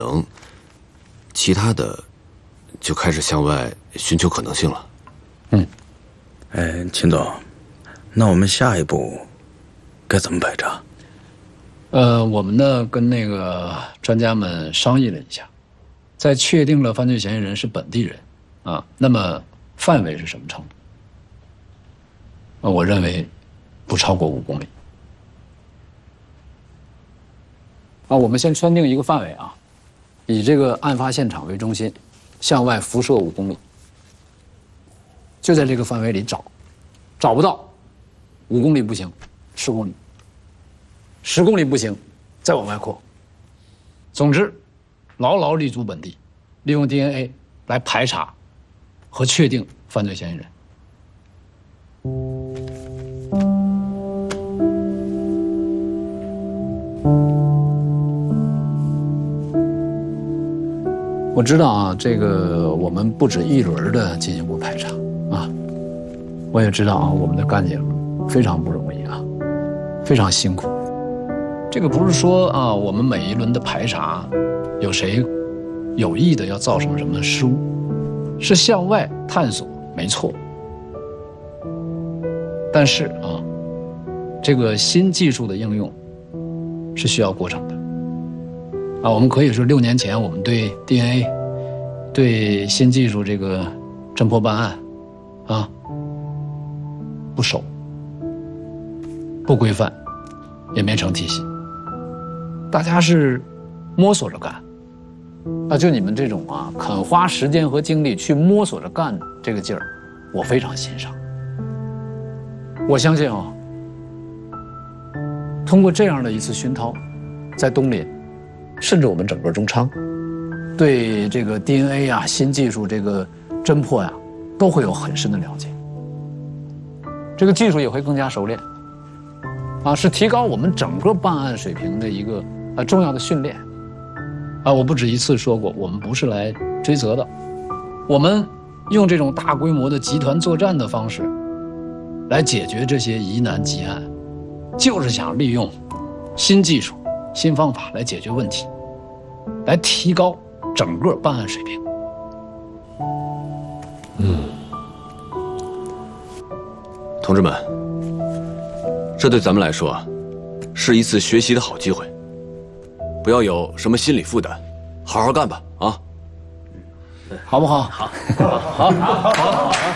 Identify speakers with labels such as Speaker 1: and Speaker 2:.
Speaker 1: 能，其他的就开始向外寻求可能性了。
Speaker 2: 秦总，那我们下一步该怎么排查？
Speaker 3: 我们呢跟那个专家们商议了一下，在确定了犯罪嫌疑人是本地人啊，那么范围是什么程度？我认为不超过5公里。我们先圈定一个范围啊，以这个案发现场为中心，向外辐射5公里，就在这个范围里找，找不到，5公里不行，10公里，10公里不行，再往外扩。总之，牢牢立足本地，利用 DNA 来排查和确定犯罪嫌疑人。我知道啊，这个我们不止一轮的进一步排查啊，我也知道啊，我们的干警非常不容易啊，非常辛苦。这个不是说啊，我们每一轮的排查有谁有意的要造成什么失误，是向外探索，没错。但是啊，这个新技术的应用是需要过程的。我们可以说6年前我们对 DNA、对新技术这个侦破办案啊不熟、不规范，也没成体系，大家是摸索着干。就你们这种肯花时间和精力去摸索着干这个劲儿，我非常欣赏。我相信通过这样的一次熏陶，在东林，甚至我们整个中昌，对这个 DNA 新技术这个侦破都会有很深的了解。这个技术也会更加熟练，是提高我们整个办案水平的一个重要的训练。我不止一次说过，我们不是来追责的，我们用这种大规模的集团作战的方式来解决这些疑难急案，就是想利用新技术、新方法来解决问题，来提高整个办案水平。
Speaker 1: 同志们，这对咱们来说是一次学习的好机会，不要有什么心理负担，好好干吧啊！
Speaker 3: 好不好？好，好，好，好，好。